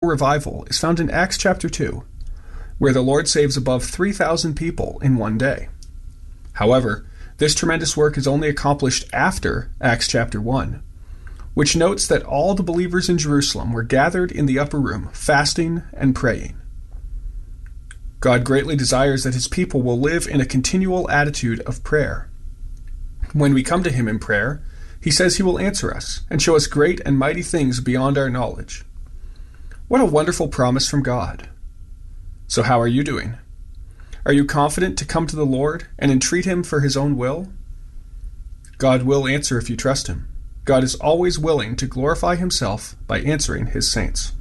revival is found in Acts chapter 2, where the Lord saves above 3,000 people in one day. However, this tremendous work is only accomplished after Acts chapter 1, which notes that all the believers in Jerusalem were gathered in the upper room, fasting and praying. God greatly desires that his people will live in a continual attitude of prayer. When we come to him in prayer, he says he will answer us and show us great and mighty things beyond our knowledge. What a wonderful promise from God. So how are you doing? Are you confident to come to the Lord and entreat him for his own will? God will answer if you trust him. God is always willing to glorify himself by answering his saints.